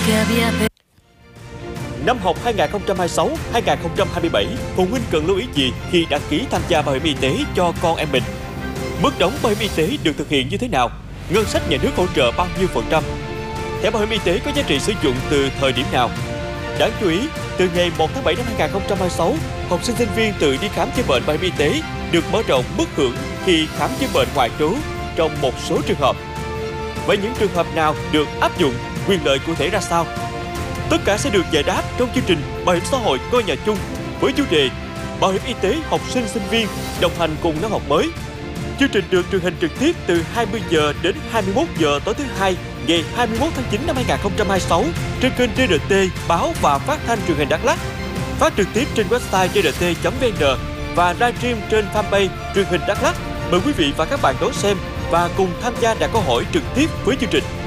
Năm học 2026-2027, phụ huynh cần lưu ý gì khi đăng ký tham gia bảo hiểm y tế cho con em mình? Mức đóng bảo hiểm y tế được thực hiện như thế nào? Ngân sách nhà nước hỗ trợ bao nhiêu %? Thẻ bảo hiểm y tế có giá trị sử dụng từ thời điểm nào? Đáng chú ý, từ ngày 1 tháng 7 năm 2026, học sinh sinh viên tự đi khám chữa bệnh bảo hiểm y tế được mở rộng mức hưởng khi khám chữa bệnh ngoại trú trong một số trường hợp. Vậy những trường hợp nào được áp dụng, quyền lợi cụ thể ra sao? Tất cả sẽ được giải đáp trong chương trình Bảo hiểm xã hội ngôi nhà chung với chủ đề Bảo hiểm y tế học sinh sinh viên đồng hành cùng năm học mới. Chương trình được truyền hình trực tiếp từ 20 giờ đến 21 giờ tối thứ Hai, ngày 21 tháng 9 năm 2026 trên kênh TRT Báo và Phát thanh Truyền hình Đắk Lắk. Phát trực tiếp trên website trt.vn và livestream trên fanpage Truyền hình Đắk Lắk. Mời quý vị và các bạn đón xem và cùng tham gia đặt câu hỏi trực tiếp với chương trình.